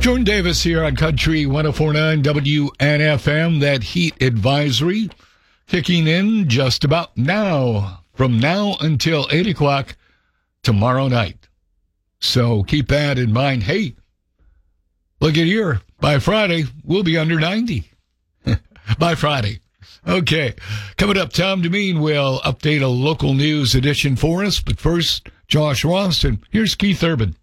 Jordan Davis here on Country 104.9 WNFM. That heat advisory kicking in just about now, from now until 8 o'clock tomorrow night. So keep that in mind. Hey, look at here. By Friday, we'll be under 90. By Friday. Okay. Coming up, Tom Demeen will update a local news edition for us. But first, Josh Ross, and here's Keith Urban.